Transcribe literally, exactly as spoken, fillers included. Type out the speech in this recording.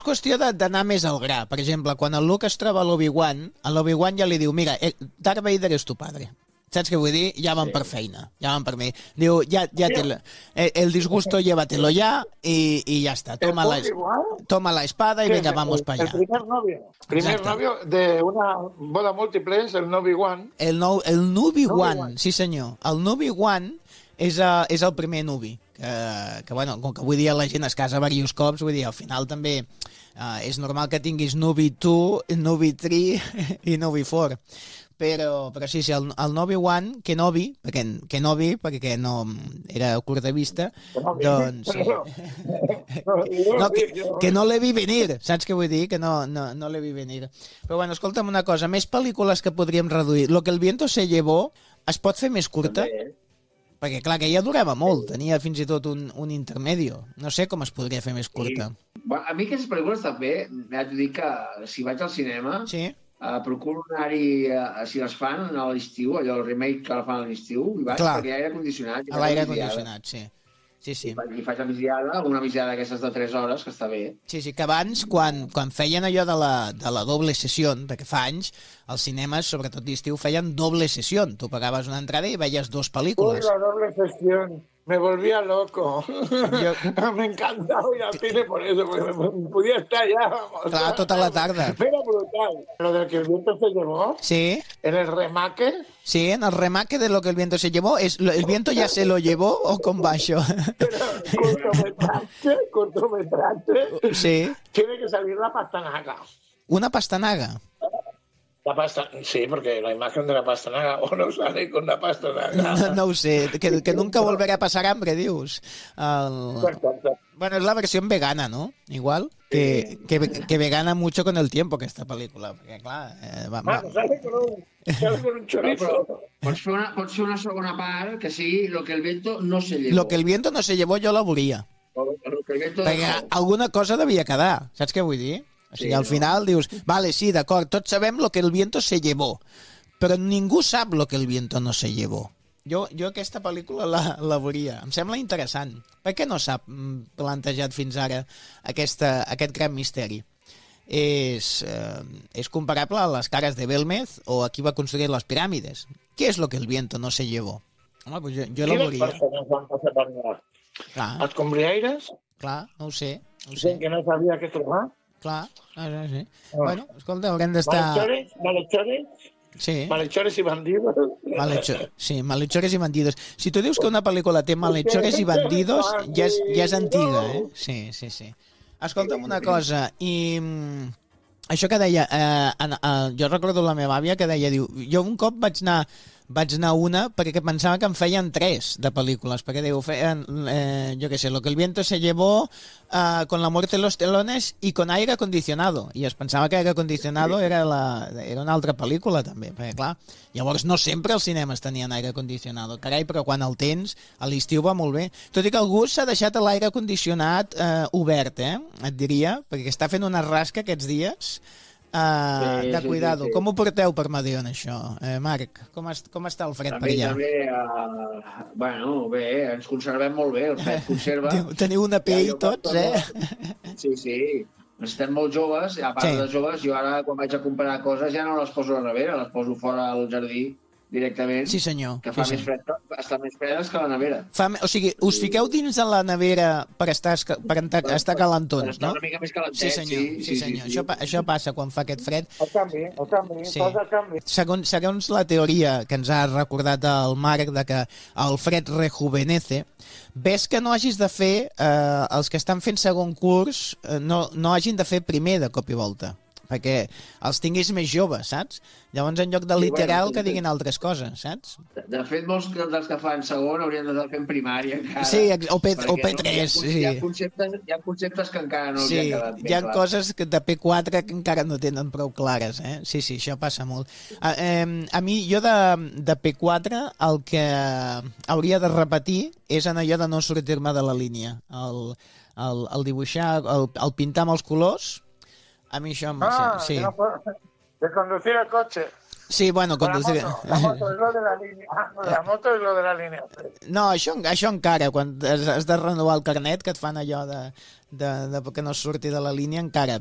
qüestió de- d'anar més al gra. Per exemple, quan el Luke es troba a l'Obi-Wan, a l'Obi-Wan ja li diu, mira, eh, Darth Vader és tu padre. Saps què vull dir? Ja van Sí. per feina, ja van per mi. Diu, ja, ja te la- eh, el disgusto llévatelo ya y, y ya está. Toma la, es- Obi-Wan, toma la espada y que venga, es vamos el, para el allá. primer novio. Primer Exacte. novio de una boda múltiple es el Obi-Wan. El, nou, el Nubi-Wan, Nubi-Wan. sí senyor. El Nubi-Wan és, uh, és el primer Nubi. Que, que, bueno, com que avui dia la gent es casa diversos cops, vull dir, al final també uh, és normal que tinguis Nubi dos, Nubi tres i Nubi quatre. Però, però sí, sí, el, el Obi-Wan, Kenobi, perquè Kenobi, perquè no era curt de vista, Kenobi. doncs sí. No, que, que no l'he vist venir, saps què vull dir? Que no, no, no l'he vist venir. Però bueno, escolta'm una cosa, més pel·lícules que podríem reduir. Lo que el viento se llevó es pot fer més curta? També. Perquè, clar, que ja durava molt, tenia fins i tot un, un intermedio. No sé com es podria fer més curta. Bueno, a mi aquestes pel·lícules també, haig de dir que si vaig al cinema, Sí? uh, procuro anar-hi, uh, si les fan a l'estiu, allò, el remake que la fan a l'estiu, i vaig, Clar. perquè hi ha aire condicionat. i A faig l'aire la migdiada. condicionat, sí. Sí, sí. I faig, I faig la migdiada, alguna migdiada d'aquestes de tres hores, que està bé. Sí, sí, que abans, quan, quan feien allò de la, de la doble sessió, de que fa anys, els cinemes, sobretot d'estiu, feien doble sessió. Tu pagaves una entrada i veies dos Uy, pel·lícules. la doble sesión. Me volvía loco. Yo- Me encantaba ir al cine por eso, porque me podía estar ya, vamos. Clar, tota la tarda. Era brutal. Lo del que el viento se llevó, Sí, en el remake, sí, en el remake de Lo que el viento se llevó, es, ¿el viento ya se lo llevó o con baixo? cortometraje, cortometraje, Sí, tiene que salir la pastanaga. una pastanaga. La pasta, sí, porque la imagen de la pastanaga o no sale con la pastanaga. No, no ho sé, que, que nunca volverá a pasar hambre, dius. El... Bueno, es la versión vegana, ¿no? Igual, que, que, que vegana mucho con el tiempo que esta película, porque claro, eh, va, va. Bueno, sale con un, sale con un No, chorizo. però pots fer, una, pots fer una segona part que sigui Lo que el viento no se llevó. Lo que el viento no se llevó jo la volia, O Lo que el viento perquè dejó. alguna cosa devia quedar, saps què vull dir? O sigui, Sí, al no? final dius, vale, sí, d'acord, tots sabem lo que el viento se llevó, però ningú sap lo que el viento no se llevó. Jo, jo aquesta pel·lícula la, la veuria. Em sembla interessant. Per què no s'ha mm, plantejat fins ara aquesta, aquest gran misteri? És, eh, és comparable a les cares de Belmez o a qui va construir les piràmides. Què és lo que el viento no se llevó? Home, doncs jo, jo la ¿Qué veuria. personas van a separar? Clar, ¿Escombriaires? clar, no ho sé. No ho Dicen sé. que no sabía que esto va. Clar, no, no, sí. Ah. Bueno, escolta, haurem d'estar... Malhechores, malhechores, Sí, malhechores y bandidos. malhecho... sí, malhechores i bandidos. Si tu dius que una pel·lícula té malhechores i bandidos, ja és, ja és antiga, eh? Sí, sí, sí. Escolta'm una cosa, i... mm, això que deia, eh, en, eh, jo recordo la meva àvia que deia, diu, jo un cop vaig anar vaig anar a una perquè pensava que en feien tres de pel·lícules, perquè diu, feien, eh, jo què sé, Lo que el viento se llevó, eh, Con la muerte en los telones i Con aire acondicionado, i es pensava que aire acondicionado era, la, era una altra pel·lícula també, perquè clar, llavors no sempre els cinemes tenien aire acondicionado, carai, però quan el tens, a l'estiu va molt bé, tot i que algú s'ha deixat l'aire condicionat eh, obert, eh, et diria, perquè està fent una rasca aquests dies. Uh, Sí, de sí, cuidado. sí, sí. Com ho porteu per Medion, això? Eh, Marc, com, es, com està el fred per També, allà? també, uh, bueno, bé, ens conservem molt bé, el fred conserva. Teniu- Teniu una pell jo tots, quan eh? torno- Sí, sí, estem molt joves, i a part Sí. de joves, jo ara quan vaig a comprar coses ja no les poso a la nevera, les poso fora al jardí directament, Sí, senyor. que fa sí, més senyor. fred, està més fredes que la nevera. Fa, o sigui, us fiqueu dins de la nevera per estar, esca- per estar, estar calentons, Està no? una mica més calentet, Sí, senyor. Sí, senyor. Això, pa- això passa quan fa aquest fred. El canvi, el canvi, Sí. posa el canvi. Segons, segons la teoria que ens ha recordat el Marc de que el fred rejuvenece, ves que no hagis de fer, eh, els que estan fent segon curs, eh, no, no hagin de fer primer de cop i volta, perquè els tinguis més joves, saps? Llavors, en lloc de Sí, literal, bueno, que sí, diguin altres coses, saps? De, de fet, molts dels que fan segon haurien de fer en primària encara. Sí, ex- o P- o perquè P tres, no, hi, ha, sí. hi, ha conceptes, hi ha conceptes que encara no els Sí, hi han quedat ben hi ha clars. coses que de P quatre que encara no tenen prou clares, eh? Sí, sí, això passa molt. A, eh, a mi, jo de, de P quatre, el que hauria de repetir és en allò de no sortir-me de la línia. El, el, el dibuixar, el, el pintar amb els colors, a mi això... em- Ah, sí, que sí. no puedo- de conducir el coche. Sí, bueno, Con la conducir... moto, la moto es lo de la línea. La moto es lo de la línea. No, això, això encara, quan has, has de renovar el carnet, que et fan allò de, de, de que no surti de la línia, encara.